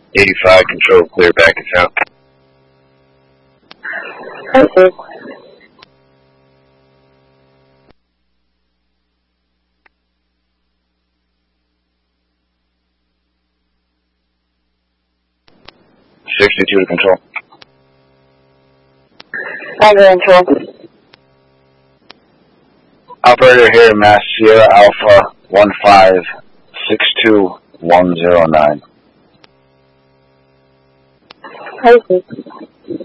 85 control, clear back account. Okay. $62 to control. Control. Operator here, Mass Sierra Alpha 1562109. Okay.